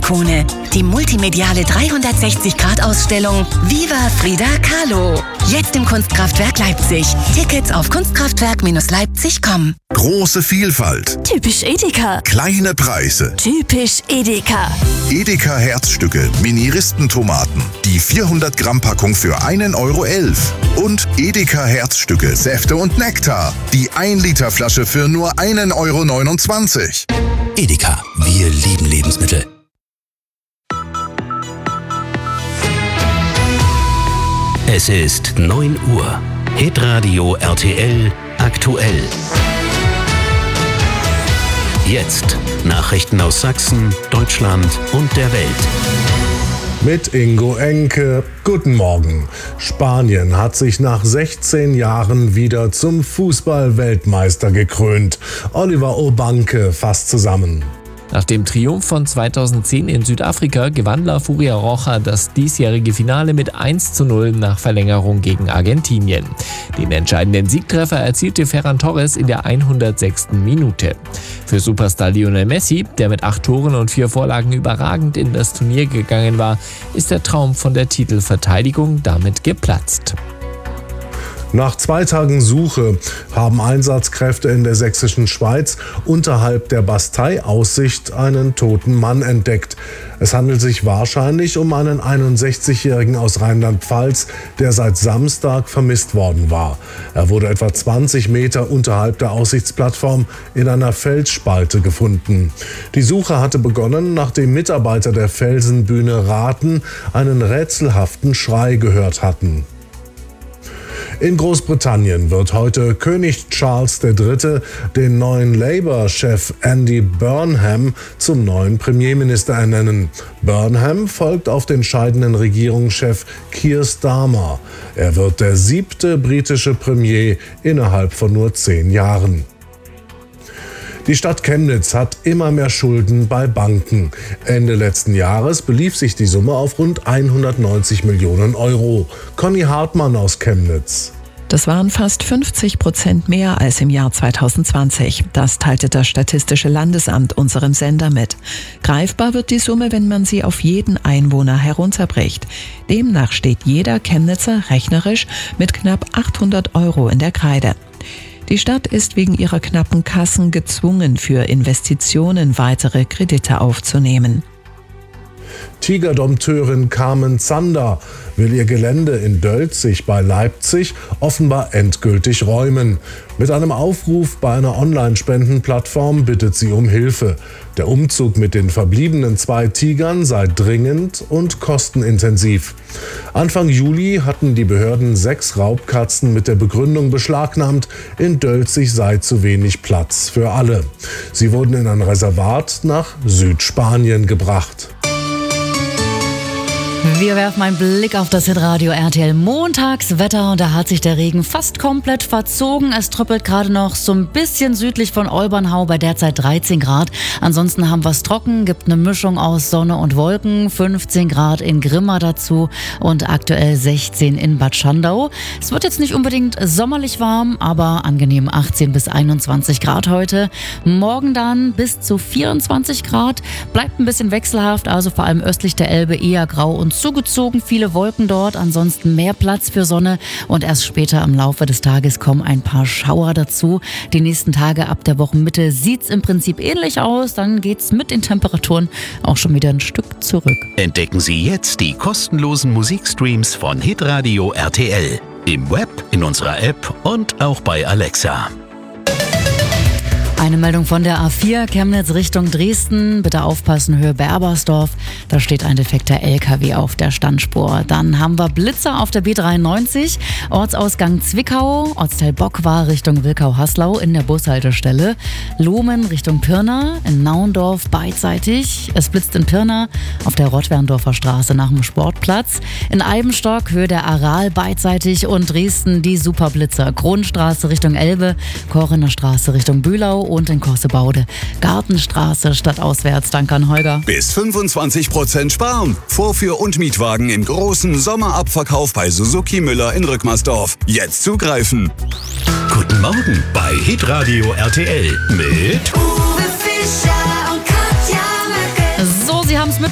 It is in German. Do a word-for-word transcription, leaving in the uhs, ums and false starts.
Kulturikone. Die multimediale dreihundertsechzig Grad Ausstellung Viva Frida Kahlo. Jetzt im Kunstkraftwerk Leipzig. Tickets auf kunstkraftwerk Leipzig punkt com. Große Vielfalt. Typisch Edeka. Kleine Preise. Typisch Edeka. Edeka Herzstücke, Mini-Ristentomaten. Die vierhundert Gramm Packung für einen Euro elf. Und Edeka Herzstücke, Säfte und Nektar. Die ein Liter Flasche für nur einen Euro neunundzwanzig. Edeka, wir lieben Lebensmittel. Es ist neun Uhr. Hitradio R T L aktuell. Jetzt Nachrichten aus Sachsen, Deutschland und der Welt. Mit Ingo Enke. Guten Morgen. Spanien hat sich nach sechzehn Jahren wieder zum Fußball-Weltmeister gekrönt. Oliver Urbanke fasst zusammen. Nach dem Triumph von zweitausendzehn in Südafrika gewann La Furia Roja das diesjährige Finale mit eins zu null nach Verlängerung gegen Argentinien. Den entscheidenden Siegtreffer erzielte Ferran Torres in der hundertsechsten Minute. Für Superstar Lionel Messi, der mit acht Toren und vier Vorlagen überragend in das Turnier gegangen war, ist der Traum von der Titelverteidigung damit geplatzt. Nach zwei Tagen Suche haben Einsatzkräfte in der sächsischen Schweiz unterhalb der Bastei-Aussicht einen toten Mann entdeckt. Es handelt sich wahrscheinlich um einen einundsechzigjährigen aus Rheinland-Pfalz, der seit Samstag vermisst worden war. Er wurde etwa zwanzig Meter unterhalb der Aussichtsplattform in einer Felsspalte gefunden. Die Suche hatte begonnen, nachdem Mitarbeiter der Felsenbühne Raten einen rätselhaften Schrei gehört hatten. In Großbritannien wird heute König Charles der Dritte den neuen Labour-Chef Andy Burnham zum neuen Premierminister ernennen. Burnham folgt auf den scheidenden Regierungschef Keir Starmer. Er wird der siebte britische Premier innerhalb von nur zehn Jahren. Die Stadt Chemnitz hat immer mehr Schulden bei Banken. Ende letzten Jahres belief sich die Summe auf rund hundertneunzig Millionen Euro. Conny Hartmann aus Chemnitz. Das waren fast fünfzig Prozent mehr als im Jahr zweitausendzwanzig. Das teilte das Statistische Landesamt unserem Sender mit. Greifbar wird die Summe, wenn man sie auf jeden Einwohner herunterbricht. Demnach steht jeder Chemnitzer rechnerisch mit knapp achthundert Euro in der Kreide. Die Stadt ist wegen ihrer knappen Kassen gezwungen, für Investitionen weitere Kredite aufzunehmen. Tigerdompteurin Carmen Zander will ihr Gelände in Dölzig bei Leipzig offenbar endgültig räumen. Mit einem Aufruf bei einer Online-Spendenplattform bittet sie um Hilfe. Der Umzug mit den verbliebenen zwei Tigern sei dringend und kostenintensiv. Anfang Juli hatten die Behörden sechs Raubkatzen mit der Begründung beschlagnahmt, in Dölzig sei zu wenig Platz für alle. Sie wurden in ein Reservat nach Südspanien gebracht. Wir werfen einen Blick auf das Hitradio R T L Montagswetter und da hat sich der Regen fast komplett verzogen. Es tröppelt gerade noch so ein bisschen südlich von Olbernhau bei derzeit dreizehn Grad. Ansonsten haben wir es trocken, gibt eine Mischung aus Sonne und Wolken, fünfzehn Grad in Grimma dazu und aktuell sechzehn in Bad Schandau. Es wird jetzt nicht unbedingt sommerlich warm, aber angenehm achtzehn bis einundzwanzig Grad heute. Morgen dann bis zu vierundzwanzig Grad, bleibt ein bisschen wechselhaft, also vor allem östlich der Elbe eher grau und zugezogen, viele Wolken dort, ansonsten mehr Platz für Sonne und erst später im Laufe des Tages kommen ein paar Schauer dazu. Die nächsten Tage ab der Wochenmitte sieht's im Prinzip ähnlich aus, dann geht's mit den Temperaturen auch schon wieder ein Stück zurück. Entdecken Sie jetzt die kostenlosen Musikstreams von Hitradio R T L. Im Web, in unserer App und auch bei Alexa. Eine Meldung von der A vier Chemnitz Richtung Dresden. Bitte aufpassen, Höhe Berbersdorf. Da steht ein defekter L K W auf der Standspur. Dann haben wir Blitzer auf der B dreiundneunzig. Ortsausgang Zwickau. Ortsteil Bockwar Richtung Wilkau-Haslau in der Bushaltestelle. Lohmen Richtung Pirna. In Naundorf beidseitig. Es blitzt in Pirna auf der Rottwerndorfer Straße nach dem Sportplatz. In Eibenstock Höhe der Aral beidseitig. Und Dresden die Superblitzer. Kronstraße Richtung Elbe. Korener Straße Richtung Bühlau. Und in Korsebaude Gartenstraße stadtauswärts. Danke an Holger. Bis fünfundzwanzig Prozent sparen. Vorführ- und Mietwagen im großen Sommerabverkauf bei Suzuki Müller in Rückmersdorf. Jetzt zugreifen. Guten Morgen bei Hitradio R T L mit So, Sie haben es mit